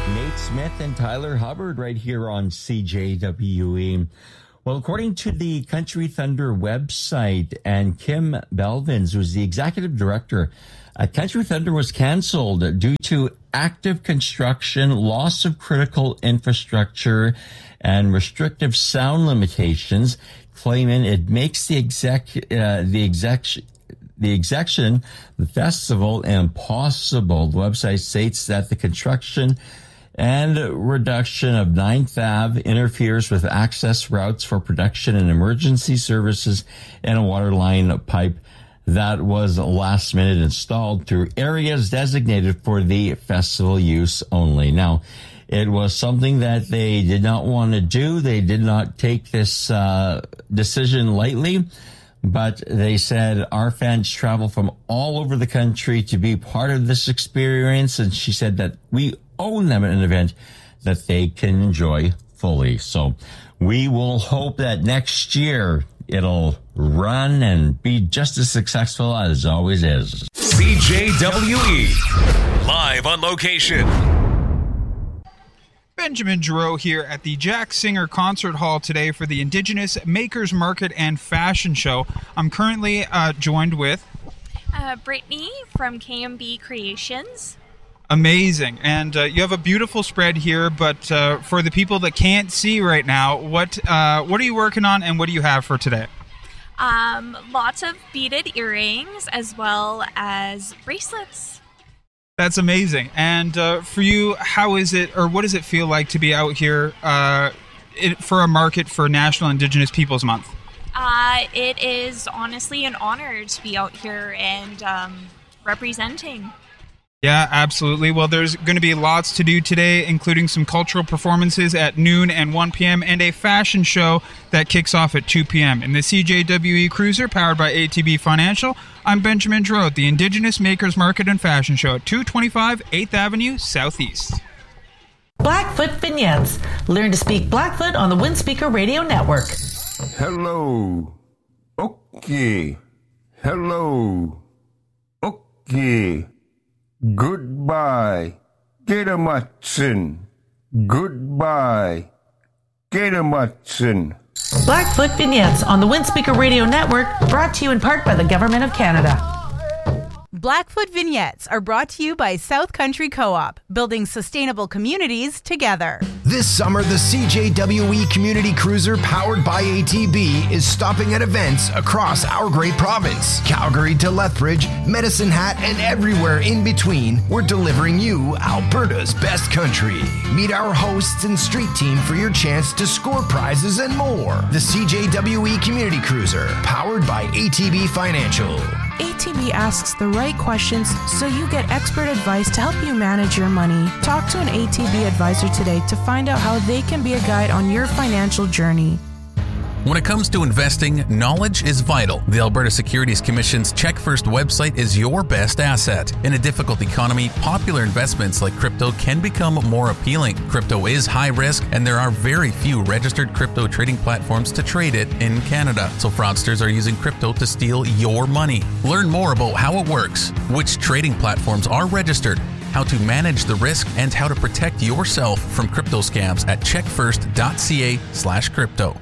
Nate Smith and Tyler Hubbard right here on CJWE. Well, according to the Country Thunder website, and Kim Belvins, who's the executive director, Country Thunder was canceled due to active construction, loss of critical infrastructure, and restrictive sound limitations, claiming it makes the festival impossible. The website states that the construction and reduction of 9th Ave interferes with access routes for production and emergency services and a water line pipe that was last minute installed through areas designated for the festival use only. Now, it was something that they did not want to do. They did not take this decision lightly, but they said our fans travel from all over the country to be part of this experience. And she said that we own them an event that they can enjoy fully. So we will hope that next year it'll run and be just as successful as it always is. CJWE, live on location. Benjamin Giroux here at the Jack Singer Concert Hall today for the Indigenous Makers Market and Fashion Show. I'm currently joined with Brittany from KMB Creations. Amazing. And you have a beautiful spread here, but for the people that can't see right now, what are you working on and what do you have for today? Lots of beaded earrings as well as bracelets. That's amazing. And for you, how is it, or what does it feel like to be out here for a market for National Indigenous Peoples Month? It is honestly an honor to be out here and representing. Yeah, absolutely. Well, there's going to be lots to do today, including some cultural performances at noon and 1 p.m. and a fashion show that kicks off at 2 p.m. In the CJWE Cruiser, powered by ATB Financial, I'm Benjamin Giroux at the Indigenous Makers Market and Fashion Show at 225 8th Avenue Southeast. Blackfoot Vignettes. Learn to speak Blackfoot on the Windspeaker Radio Network. Hello. Okay. Hello. Okay. Goodbye. Getamatsin. Goodbye. Getamatsin. Blackfoot Vignettes on the Windspeaker Radio Network, brought to you in part by the Government of Canada. Blackfoot Vignettes are brought to you by South Country Co-op, building sustainable communities together. This summer, the CJWE Community Cruiser, powered by ATB, is stopping at events across our great province. Calgary to Lethbridge, Medicine Hat, and everywhere in between, we're delivering you Alberta's best country. Meet our hosts and street team for your chance to score prizes and more. The CJWE Community Cruiser, powered by ATB Financial. ATB asks the right questions so you get expert advice to help you manage your money. Talk to an ATB advisor today to find out how they can be a guide on your financial journey. When it comes to investing, knowledge is vital. The Alberta Securities Commission's Check First website is your best asset. In a difficult economy, popular investments like crypto can become more appealing. Crypto is high risk, and there are very few registered crypto trading platforms to trade it in Canada. So fraudsters are using crypto to steal your money. Learn more about how it works, which trading platforms are registered, how to manage the risk, and how to protect yourself from crypto scams at checkfirst.ca/crypto.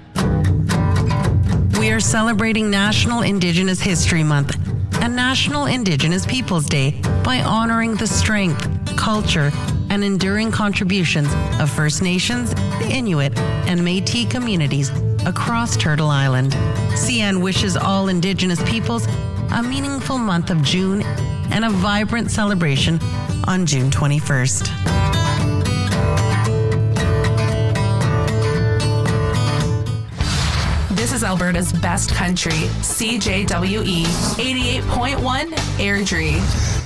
We are celebrating National Indigenous History Month and National Indigenous Peoples Day by honoring the strength, culture, and enduring contributions of First Nations, Inuit, and Métis communities across Turtle Island. CN wishes all Indigenous peoples a meaningful month of June and a vibrant celebration on June 21st. This is Alberta's best country, CJWE 88.1 Airdrie.